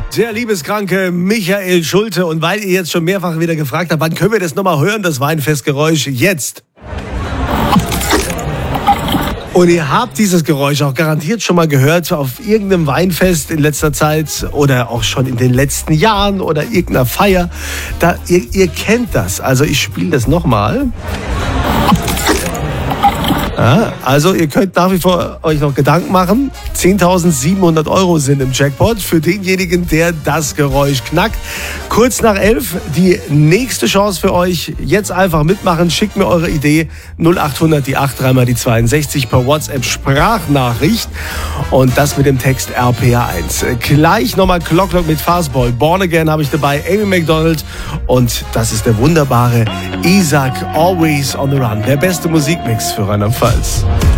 Der liebeskranke Michael Schulte. Und weil ihr jetzt schon mehrfach wieder gefragt habt, wann können wir das nochmal hören, das Weinfestgeräusch? Jetzt. Und ihr habt dieses Geräusch auch garantiert schon mal gehört auf irgendeinem Weinfest in letzter Zeit oder auch schon in den letzten Jahren oder irgendeiner Feier. Ihr kennt das. Also ich spiele das nochmal. Ja, also ihr könnt nach wie vor euch noch Gedanken machen. 10.700 € sind im Jackpot für denjenigen, der das Geräusch knackt. Kurz nach 11 die nächste Chance für euch. Jetzt einfach mitmachen. Schickt mir eure Idee 0800 die 8 3 mal die 62 per WhatsApp Sprachnachricht und das mit dem Text RPA1. Gleich nochmal Clock mit Fastball. Born Again habe ich dabei, Amy Macdonald und das ist der wunderbare Isaac Always on the Run. Der beste Musikmix für Rheinland-Pfalz.